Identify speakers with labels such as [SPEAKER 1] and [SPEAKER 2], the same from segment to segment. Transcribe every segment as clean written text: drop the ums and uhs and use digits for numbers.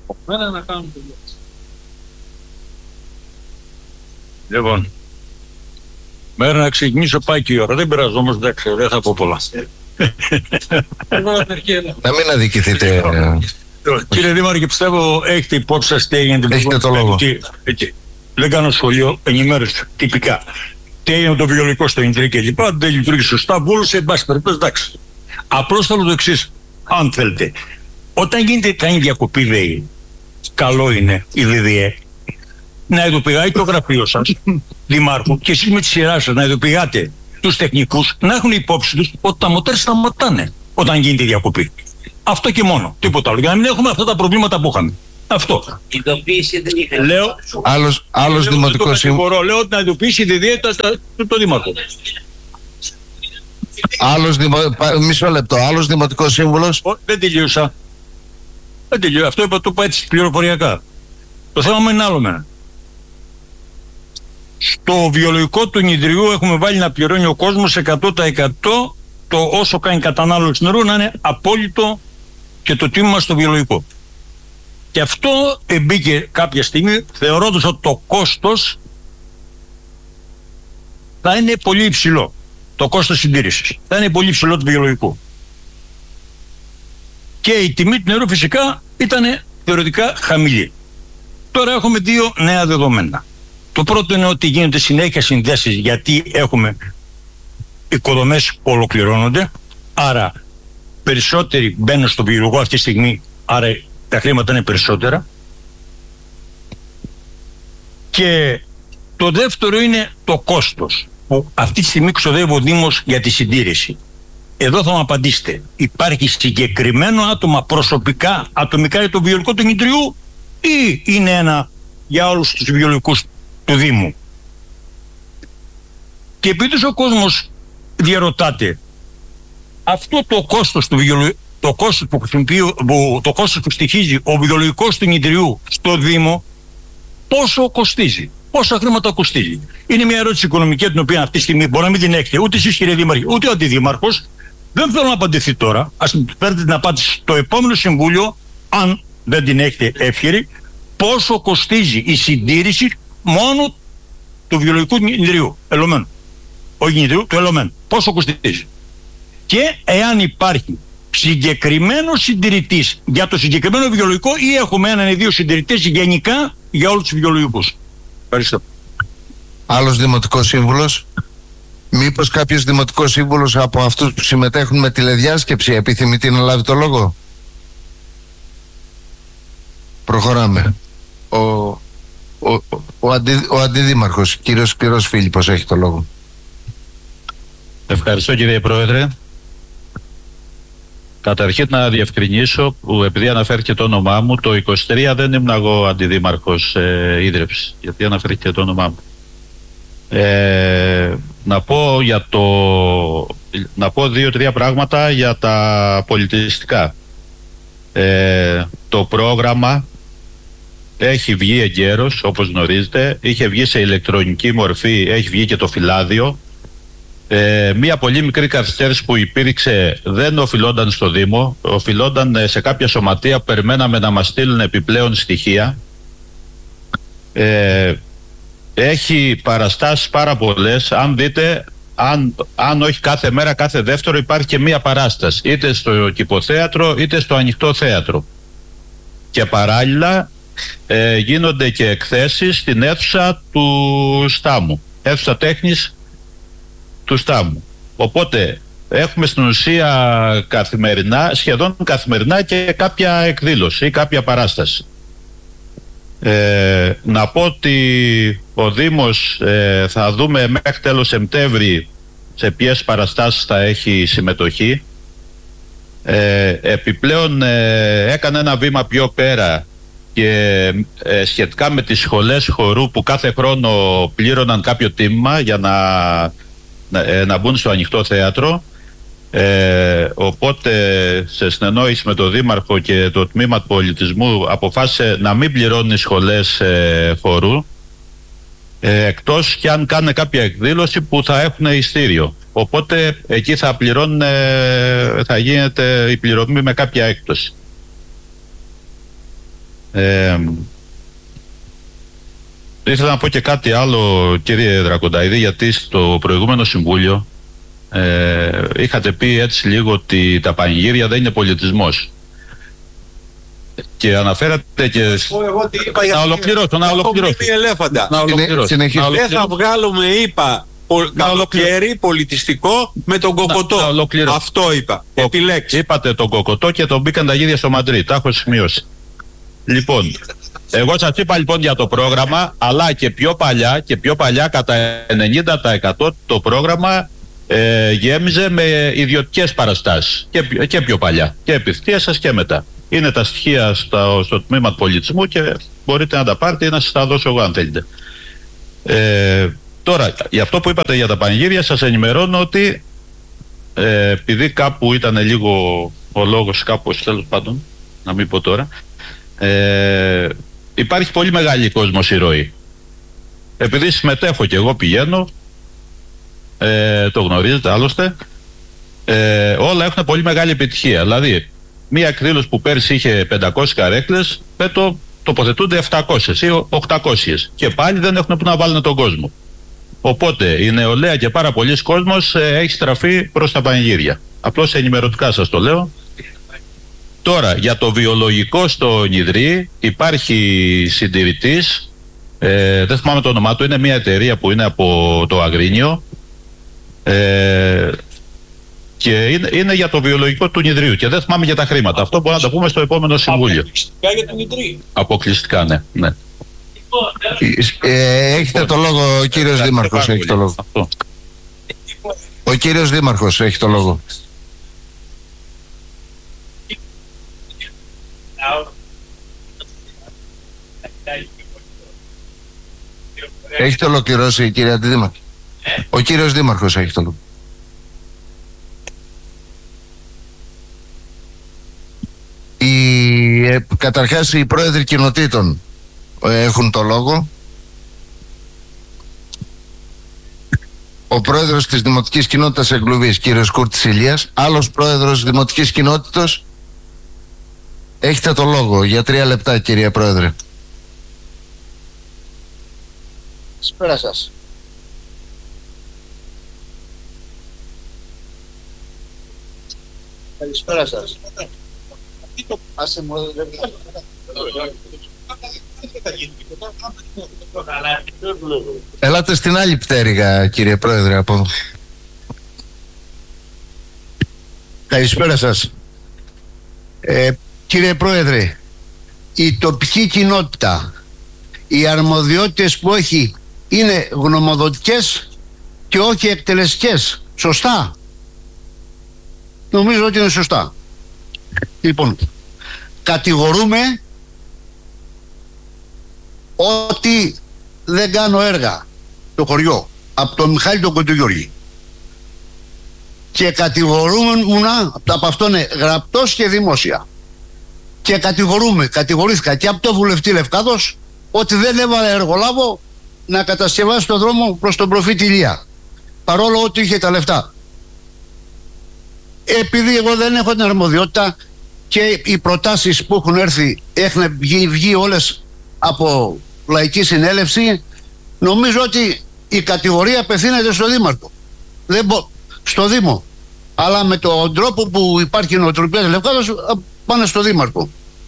[SPEAKER 1] από μένα να κάνουν δουλειά. Λοιπόν, μέχρι να ξεκινήσω πάει και η ώρα. Δεν πειράζει όμως, εντάξει, δεν θα πω πολλά.
[SPEAKER 2] Να μην αδικηθείτε.
[SPEAKER 1] Κύριε Δήμαρχε, πιστεύω έχετε υπόψη σας τι έγινε.
[SPEAKER 2] Έχετε το λόγο.
[SPEAKER 1] Δεν κάνω σχολείο, ενημέρωση τυπικά. Τι έγινε το βιολογικό στο Ιντερνετ και λοιπά, δεν λειτουργεί σωστά, βούλωσε, εν πάση περιπτώσει, εντάξει. Απλώς θέλω το εξής, αν θέλετε. Όταν γίνεται κάνει διακοπή ΔΕΗ, καλό είναι η ΔΔΕ να ειδοποιάει το γραφείο σας, Δημάρχου, και εσείς με τη σειρά σας να ειδοποιάτε τους τεχνικούς να έχουν υπόψη τους ότι τα μοτέρ σταματάνε όταν γίνεται η διακοπή. Αυτό και μόνο, τίποτα άλλο. Για να μην έχουμε αυτά τα προβλήματα που είχαμε. Αυτό.
[SPEAKER 3] Ειδοποίηση δεν είχε.
[SPEAKER 1] Λέω,
[SPEAKER 2] άλλος δημοτικός σύμβουλος.
[SPEAKER 1] Λέω ότι να ειδοποιήσει η ΔΔΕ το Δήμαρχο.
[SPEAKER 2] Μισό λεπτό. Άλλος δημοτικός σύμβουλος.
[SPEAKER 1] Δεν τελείωσα. Αυτό είπα, το είπα έτσι πληροφοριακά. Το θέμα μου είναι άλλο μένα. Στο βιολογικό του Νηδριού έχουμε βάλει να πληρώνει ο κόσμος 100% το όσο κάνει κατανάλωση νερού να είναι απόλυτο και το τίμημα στο βιολογικό. Και αυτό μπήκε κάποια στιγμή θεωρώντας ότι το κόστος θα είναι πολύ υψηλό. Το κόστος συντήρησης θα είναι πολύ υψηλό του βιολογικού. Και η τιμή του νερού φυσικά ήταν θεωρητικά χαμηλή. Τώρα έχουμε δύο νέα δεδομένα. Το πρώτο είναι ότι γίνονται συνέχεια συνδέσεις γιατί έχουμε οικοδομές που ολοκληρώνονται, άρα περισσότεροι μπαίνουν στο βιολογικό αυτή τη στιγμή, άρα τα χρήματα είναι περισσότερα. Και το δεύτερο είναι το κόστος που αυτή τη στιγμή ξοδεύει ο Δήμος για τη συντήρηση. Εδώ θα μου απαντήσετε, υπάρχει συγκεκριμένο άτομα προσωπικά, ατομικά για το βιολογικό του Νηδριού ή είναι ένα για όλους τους βιολογικούς του Δήμου? Και επειδή ο κόσμος διαρωτάται αυτό το κόστος του βιολογικού, το κόστος που στοιχίζει ο βιολογικός του Νηδριού στο Δήμο, πόσο κοστίζει, πόσα χρήματα κοστίζει? Είναι μια ερώτηση οικονομική την οποία αυτή τη στιγμή μπορεί να μην την έχετε ούτε εσείς κύριε Δήμαρχε ούτε ο Αντιδήμαρχος. Δεν θέλω να απαντηθεί τώρα. Ας φέρετε την απάντηση στο επόμενο συμβούλιο, αν δεν την έχετε εύχερη, πόσο κοστίζει η συντήρηση μόνο του βιολογικού Νηδριού, ελωμένου. Όχι Νηδριού, του ελωμένου. Πόσο κοστίζει? Και εάν υπάρχει συγκεκριμένο συντηρητής για το συγκεκριμένο βιολογικό ή έχουμε έναν ή δύο συντηρητές γενικά για όλους τους βιολογικούς. Ευχαριστώ.
[SPEAKER 2] Άλλος δημοτικός σύμβουλος. Μήπως κάποιος δημοτικός σύμβουλος από αυτούς που συμμετέχουν με τηλεδιάσκεψη επιθυμητεί να λάβει το λόγο? Προχωράμε. Ο Αντιδήμαρχος, κύριος Σπύρος Φίλιππος, έχει το λόγο.
[SPEAKER 4] Ευχαριστώ κύριε Πρόεδρε. Καταρχήν να διευκρινίσω, που επειδή αναφέρθηκε το όνομά μου, το 23 δεν ήμουν εγώ αντιδήμαρχος ίδρυψης, γιατί αναφέρθηκε το όνομά μου. Να πω δύο-τρία πράγματα για τα πολιτιστικά. Το πρόγραμμα έχει βγει εγκαίρως, όπως γνωρίζετε, είχε βγει σε ηλεκτρονική μορφή, έχει βγει και το φυλάδιο. Μία πολύ μικρή καθυστέρηση που υπήρξε δεν οφειλόταν στο Δήμο, οφειλόταν σε κάποια σωματεία που περιμέναμε να μας στείλουν επιπλέον στοιχεία. Έχει παραστάσεις πάρα πολλές. Αν δείτε, αν όχι κάθε μέρα, κάθε δεύτερο υπάρχει και μία παράσταση, είτε στο κηποθέατρο είτε στο ανοιχτό θέατρο. Και παράλληλα γίνονται και εκθέσεις στην αίθουσα του Στάμου, αίθουσα τέχνης του Στάμου. Οπότε έχουμε στην ουσία καθημερινά, σχεδόν καθημερινά, και κάποια εκδήλωση ή κάποια παράσταση. Να πω ότι ο Δήμος θα δούμε μέχρι τέλος Σεπτέμβρη σε ποιες παραστάσεις θα έχει συμμετοχή. Επιπλέον έκανε ένα βήμα πιο πέρα και σχετικά με τις σχολές χορού που κάθε χρόνο πλήρωναν κάποιο τίμημα για να μπουν στο ανοιχτό θέατρο. Οπότε σε συνεννόηση με τον Δήμαρχο και το Τμήμα του Πολιτισμού αποφάσισε να μην πληρώνει σχολές χορού, εκτός και αν κάνουν κάποια εκδήλωση που θα έχουν ειστήριο. Οπότε εκεί θα πληρώνουν, θα γίνεται η πληρωμή με κάποια έκπτωση. Ήθελα να πω και κάτι άλλο, κύριε Δρακονταίδη, γιατί στο προηγούμενο συμβούλιο είχατε πει έτσι λίγο ότι τα πανηγύρια δεν είναι πολιτισμός. Και αναφέρατε και... Να ολοκληρώσω.
[SPEAKER 3] Δεν θα βγάλουμε, είπα, καλοκαίρι πολιτιστικό με τον κοκοτό. Αυτό είπα. Επιλέξει.
[SPEAKER 4] Είπατε τον κοκοτό και τον μπήκαν τα γίδια στο Μαντρί. Τα έχω σημειώσει. Λοιπόν, εγώ σας είπα λοιπόν για το πρόγραμμα, αλλά και πιο παλιά κατά 90% το πρόγραμμα γέμιζε με ιδιωτικές παραστάσεις. Και πιο παλιά. Και επί σας και μετά. Είναι τα στοιχεία στο τμήμα του πολιτισμού και μπορείτε να τα πάρετε ή να σας τα δώσω εγώ αν θέλετε. Τώρα, για αυτό που είπατε για τα πανηγύρια, σας ενημερώνω ότι επειδή κάπου ήταν λίγο ο λόγος, κάπως τέλος πάντων, να μην πω τώρα, υπάρχει πολύ μεγάλη κόσμος η ροή. Επειδή συμμετέχω και εγώ πηγαίνω, το γνωρίζετε άλλωστε, όλα έχουν πολύ μεγάλη επιτυχία. Δηλαδή, μία εκδήλωση που πέρσι είχε 500 καρέκλες, φέτο τοποθετούνται 700 ή 800 και πάλι δεν έχουν που να βάλουν τον κόσμο. Οπότε η νεολαία και πάρα πολλοί κόσμος έχει στραφεί προς τα πανηγύρια. Απλώς ενημερωτικά σας το λέω. Τώρα, για το βιολογικό στο Νιδρή υπάρχει συντηρητής, δεν θυμάμαι το όνομά του, είναι μια εταιρεία που είναι από το Αγρίνιο και είναι για το βιολογικό του Νιδρίου και δεν θυμάμαι για τα χρήματα. Αυτό μπορούμε να το πούμε στο επόμενο συμβούλιο.
[SPEAKER 3] Αποκλειστικά για το Νιδρί.
[SPEAKER 4] Αποκλειστικά, ναι.
[SPEAKER 2] Έχετε το λόγο, ο κύριος Δήμαρχος έχει το λόγο. Ο κύριος Δήμαρχος έχει το λόγο. Έχετε ολοκληρώσει, κύριε Αντιδήμαρχε? Ο κύριος Δήμαρχος έχει το λόγο. Καταρχάς οι πρόεδροι κοινοτήτων έχουν το λόγο. Ο πρόεδρος της Δημοτικής Κοινότητας Εγκλουβής, κύριος Κούρτης Ηλίας, άλλος πρόεδρος Δημοτικής Κοινότητας. Έχετε το λόγο για 3 λεπτά, κύριε Πρόεδρε.
[SPEAKER 5] Καλησπέρα σας. Καλησπέρα σας. Άσε μου,
[SPEAKER 2] Ελάτε στην άλλη πτέρυγα, κύριε Πρόεδρε, από εδώ.
[SPEAKER 5] Καλησπέρα σας. Κύριε Πρόεδρε, η τοπική κοινότητα, οι αρμοδιότητες που έχει είναι γνωμοδοτικές και όχι εκτελεστικές. Σωστά? Νομίζω ότι είναι σωστά. Λοιπόν, κατηγορούμε ότι δεν κάνω έργα το χωριό από τον Μιχάλη τον Κοντογιώργη και κατηγορούμενα από αυτό είναι γραπτός και δημόσια και κατηγορήθηκα και από το βουλευτή Λευκάδος ότι δεν έβαλε εργολάβο να κατασκευάσει το δρόμο προς τον προφήτη Ηλία παρόλο ότι είχε τα λεφτά. Επειδή εγώ δεν έχω την αρμοδιότητα και οι προτάσεις που έχουν έρθει έχουν βγει όλες από λαϊκή συνέλευση, νομίζω ότι η κατηγορία απευθύνεται στο Δήμαρχο, στο Δήμο, αλλά με τον τρόπο που υπάρχει η νοοτροπία της Λευκάδας πάνε στο Δήμαρχο.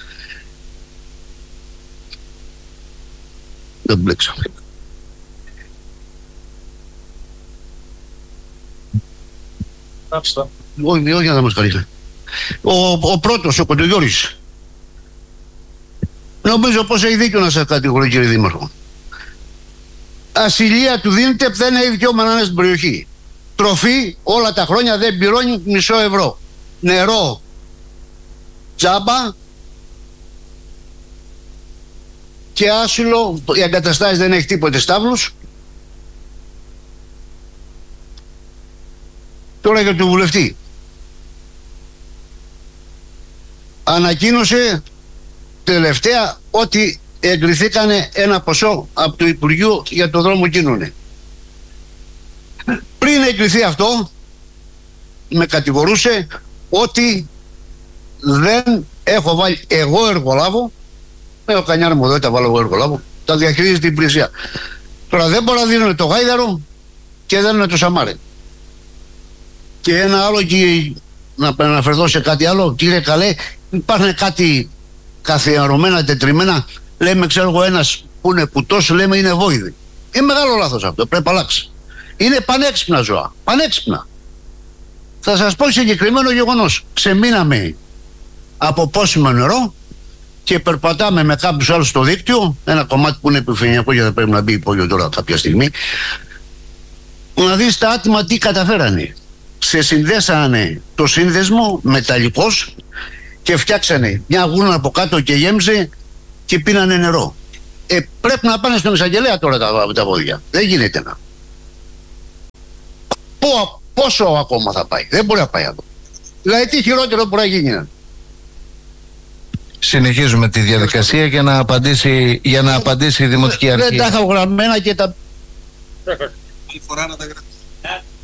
[SPEAKER 5] Δεν μπλέξαμε. Όχι, να τα μας καλείτε. Ο πρώτος, ο Κοντογιώργης, νομίζω πως έχει δίκιο να σας κατηγορεί, κύριε Δήμαρχο. Ασυλία του δίνεται, δεν έχει δικαίωμα να είναι στην περιοχή. Τροφή όλα τα χρόνια δεν πληρώνει μισό ευρώ. Νερό τζάμπα και άσυλο, οι εγκαταστάσεις δεν έχει τίποτε στάβλους. Τώρα για τον βουλευτή. Ανακοίνωσε τελευταία ότι εγκριθήκανε ένα ποσό από το Υπουργείο για το δρόμο Κίνουνε. Πριν εγκριθεί αυτό με κατηγορούσε ότι δεν έχω βάλει εγώ εργολάβο Ο Κανιάρ μου εδώ, τα βάλω εγώ εργολάβο, τα διαχειρίζεται την υπηρεσία. Τώρα δεν μπορεί να δίνουν το Γάιδαρο και δεν είναι το Σαμάρι. Και ένα άλλο, και να αναφερθώ σε κάτι άλλο, κύριε Καλέ, υπάρχουν κάτι καθιερωμένα, τετριμμένα. Λέμε, ξέρω εγώ, ένας που είναι κουτός, λέμε είναι βόηδη. Είναι μεγάλο λάθος αυτό, πρέπει να αλλάξει. Είναι πανέξυπνα ζώα, πανέξυπνα. Θα σας πω συγκεκριμένο γεγονός. Ξεμείναμε από πόσιμο νερό και περπατάμε με κάποιους άλλους στο δίκτυο, ένα κομμάτι που είναι επιφανειακό γιατί θα πρέπει να μπει υπόγειο τώρα κάποια στιγμή, να δεις τα άτομα τι καταφέρανε. Σε συνδέσανε το σύνδεσμο μεταλλικός και φτιάξανε μια γούνα από κάτω και γέμιζε και πίνανε νερό. Πρέπει να πάνε στον εισαγγελέα τώρα τα πόδια. Δεν γίνεται να. Πόσο ακόμα θα πάει? Δεν μπορεί να πάει αυτό. Δηλαδή τι χειρότερο μπορεί να γίνει?
[SPEAKER 2] Συνεχίζουμε τη διαδικασία για να απαντήσει η Δημοτική Αρχή.
[SPEAKER 5] Δεν τα είχα γραμμένα και τα...
[SPEAKER 3] Άλλη φορά να τα γράψει.